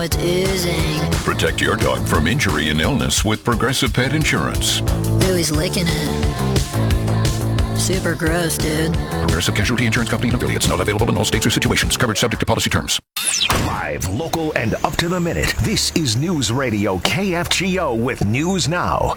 it's oozing. Protect your dog from injury and illness with Progressive Pet Insurance. Ooh, he's licking it. Super gross, dude. Progressive Casualty Insurance Company and affiliates. Not available in all states or situations. Coverage subject to policy terms. Live, local, and up to the minute. This is News Radio KFGO with News Now.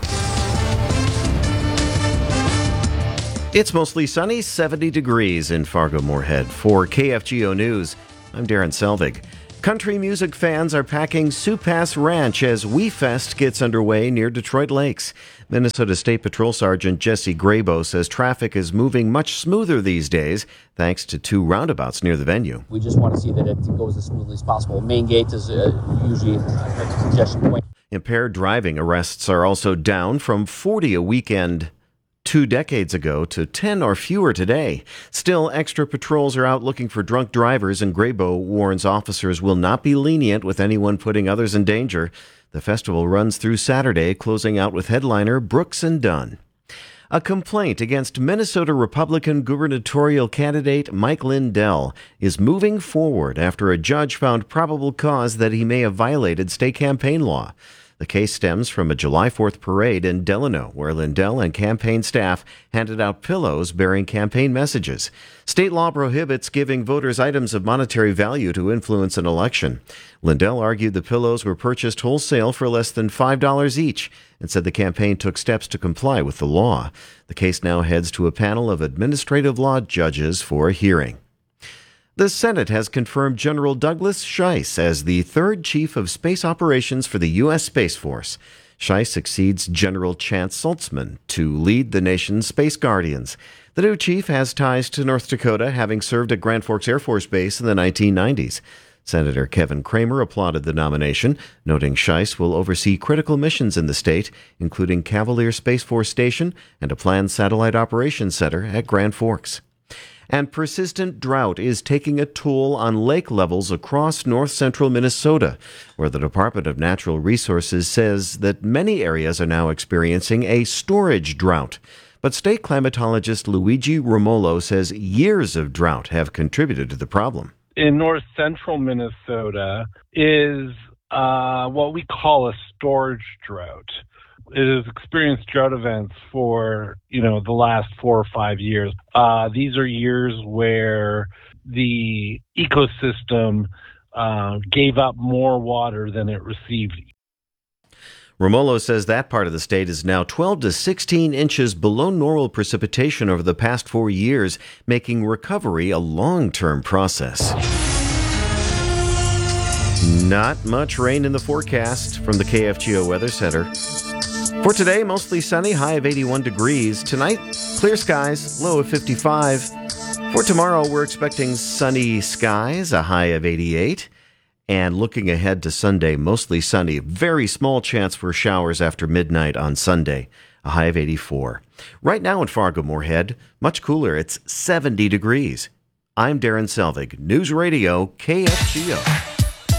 It's mostly sunny, 70 degrees in Fargo-Moorhead. For KFGO News, I'm Darren Selvig. Country music fans are packing Sioux Pass Ranch as WeFest gets underway near Detroit Lakes. Minnesota State Patrol Sergeant Jesse Grabo says traffic is moving much smoother these days thanks to 2 roundabouts near the venue. We just want to see that it goes as smoothly as possible. Main gate is usually a congestion point. Impaired driving arrests are also down from 40 a weekend 2 decades ago to 10 or fewer today. Still, extra patrols are out looking for drunk drivers, and Grabo warns officers will not be lenient with anyone putting others in danger. The festival runs through Saturday, closing out with headliner Brooks and Dunn. A complaint against Minnesota Republican gubernatorial candidate Mike Lindell is moving forward after a judge found probable cause that he may have violated state campaign law. The case stems from a July 4th parade in Delano, where Lindell and campaign staff handed out pillows bearing campaign messages. State law prohibits giving voters items of monetary value to influence an election. Lindell argued the pillows were purchased wholesale for less than $5 each and said the campaign took steps to comply with the law. The case now heads to a panel of administrative law judges for a hearing. The Senate has confirmed General Douglas Schiess as the 3rd Chief of Space Operations for the U.S. Space Force. Schiess succeeds General Chance Saltzman to lead the nation's Space Guardians. The new chief has ties to North Dakota, having served at Grand Forks Air Force Base in the 1990s. Senator Kevin Cramer applauded the nomination, noting Schiess will oversee critical missions in the state, including Cavalier Space Force Station and a planned satellite operations center at Grand Forks. And persistent drought is taking a toll on lake levels across north-central Minnesota, where the Department of Natural Resources says that many areas are now experiencing a storage drought. But state climatologist Luigi Romolo says years of drought have contributed to the problem. In north-central Minnesota is what we call a storage drought. It has experienced drought events for, the last 4 or 5 years. These are years where the ecosystem gave up more water than it received. Romolo says that part of the state is now 12 to 16 inches below normal precipitation over the past 4 years, making recovery a long-term process. Not much rain in the forecast from the KFGO Weather Center. For today, mostly sunny, high of 81 degrees. Tonight, clear skies, low of 55. For tomorrow, we're expecting sunny skies, a high of 88. And looking ahead to Sunday, mostly sunny, very small chance for showers after midnight on Sunday, a high of 84. Right now in Fargo-Moorhead, much cooler, it's 70 degrees. I'm Darren Selvig, News Radio KFGO.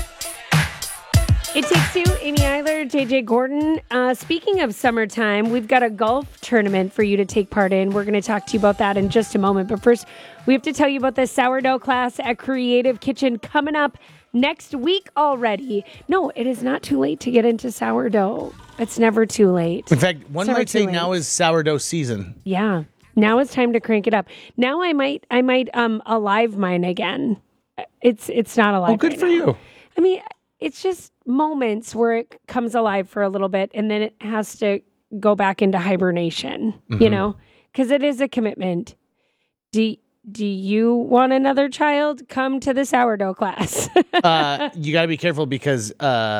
It Takes Two, Amy Eiler, JJ Gordon. Speaking of summertime, we've got a golf tournament for you to take part in. We're going to talk to you about that in just a moment. But first, we have to tell you about the sourdough class at Creative Kitchen coming up next week already. No, it is not too late to get into sourdough. It's never too late. In fact, one might say now is sourdough season. Yeah. Now it's time to crank it up. Now I might alive mine again. It's not alive. Oh, good right for now. you. I mean, it's just moments where it comes alive for a little bit and then it has to go back into hibernation, because it is a commitment. Do you want another child? Come to the sourdough class. You got to be careful because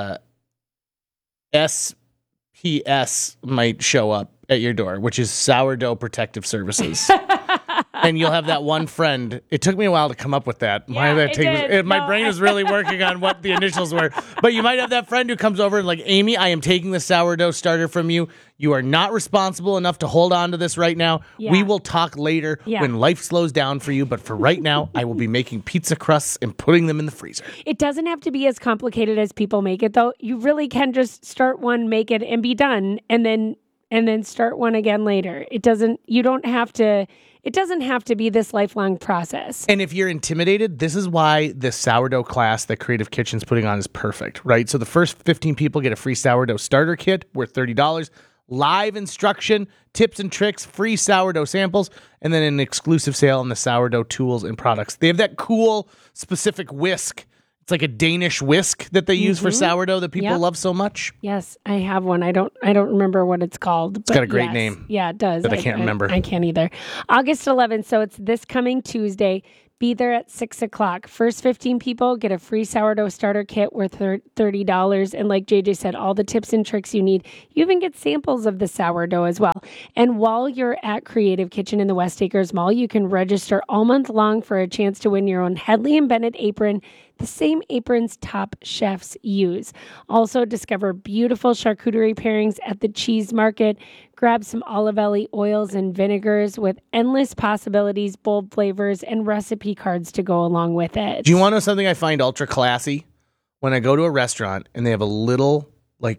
SPS might show up at your door, which is Sourdough Protective Services. And you'll have that one friend. It took me a while to come up with that. Yeah, my brain is really working on what the initials were. But you might have that friend who comes over and like, Amy, I am taking the sourdough starter from you. You are not responsible enough to hold on to this right now. Yeah. We will talk later when life slows down for you. But for right now, I will be making pizza crusts and putting them in the freezer. It doesn't have to be as complicated as people make it, though. You really can just start one, make it, and be done. And then and then start one again later. It doesn't have to be this lifelong process. And if you're intimidated, this is why the sourdough class that Creative Kitchen's putting on is perfect, right? So the first 15 people get a free sourdough starter kit worth $30, live instruction, tips and tricks, free sourdough samples, and then an exclusive sale on the sourdough tools and products. They have that cool specific whisk. It's like a Danish whisk that they use for sourdough that people love so much. Yes, I have one. I don't remember what it's called. It's got a great name. Yeah, it does. But I can't remember. I can't either. August 11th, so it's this coming Tuesday. Be there at 6 o'clock. First 15 people get a free sourdough starter kit worth $30. And like JJ said, all the tips and tricks you need. You even get samples of the sourdough as well. And while you're at Creative Kitchen in the West Acres Mall, you can register all month long for a chance to win your own Headley and Bennett apron, the same aprons top chefs use. Also discover beautiful charcuterie pairings at the cheese market. Grab some Olivelli oils and vinegars with endless possibilities, bold flavors, and recipe cards to go along with it. Do you want to know something I find ultra classy? When I go to a restaurant and they have a little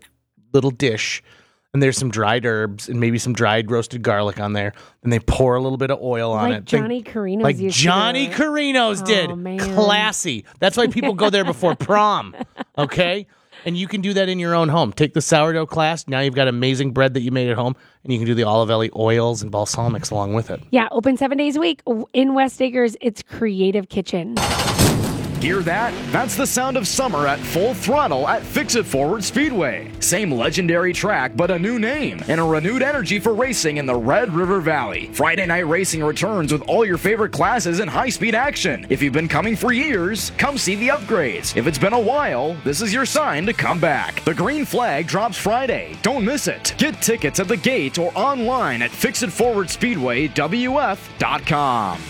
dish and there's some dried herbs and maybe some dried roasted garlic on there, and they pour a little bit of oil on it. Johnny Carino's like used Johnny to. Carino's did. Man. Classy. That's why people go there before prom. Okay? And you can do that in your own home. Take the sourdough class. Now you've got amazing bread that you made at home, and you can do the Olivelli oils and balsamics along with it. Yeah, open 7 days a week. In West Acres, it's Creative Kitchen. Hear that? That's the sound of summer at full throttle at Fix-It Forward Speedway. Same legendary track, but a new name and a renewed energy for racing in the Red River Valley. Friday night racing returns with all your favorite classes and high-speed action. If you've been coming for years, come see the upgrades. If it's been a while, this is your sign to come back. The green flag drops Friday. Don't miss it. Get tickets at the gate or online at FixItForwardSpeedwayWF.com.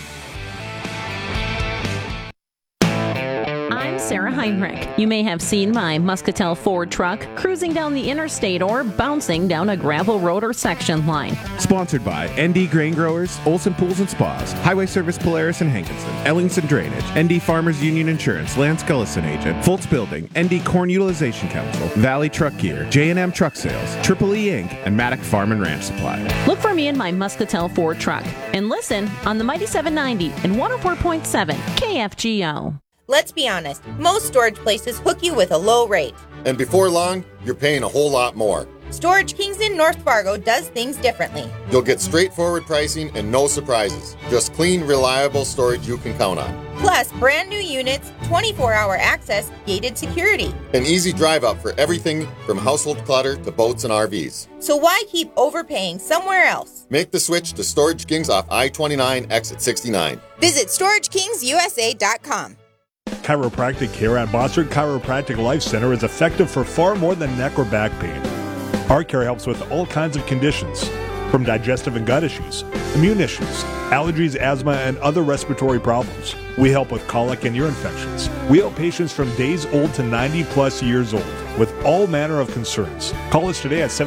Sarah Heinrich. You may have seen my Muscatel Ford truck cruising down the interstate or bouncing down a gravel road or section line. Sponsored by ND Grain Growers, Olson Pools and Spas, Highway Service Polaris and Hankinson, Ellingson Drainage, ND Farmers Union Insurance, Lance Gullison Agent, Foltz Building, ND Corn Utilization Council, Valley Truck Gear, J&M Truck Sales, Triple E Inc., and Maddock Farm and Ranch Supply. Look for me in my Muscatel Ford truck and listen on the Mighty 790 and 104.7 KFGO. Let's be honest, most storage places hook you with a low rate. And before long, you're paying a whole lot more. Storage Kings in North Fargo does things differently. You'll get straightforward pricing and no surprises. Just clean, reliable storage you can count on. Plus, brand new units, 24-hour access, gated security. An easy drive up for everything from household clutter to boats and RVs. So why keep overpaying somewhere else? Make the switch to Storage Kings off I-29, exit 69. Visit StorageKingsUSA.com. Chiropractic care at Bossard Chiropractic Life Center is effective for far more than neck or back pain. Our care helps with all kinds of conditions, from digestive and gut issues, immune issues, allergies, asthma, and other respiratory problems. We help with colic and ear infections. We help patients from days old to 90-plus years old with all manner of concerns. Call us today at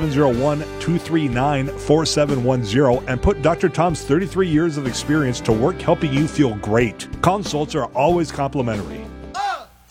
701-239-4710 and put Dr. Tom's 33 years of experience to work helping you feel great. Consults are always complimentary.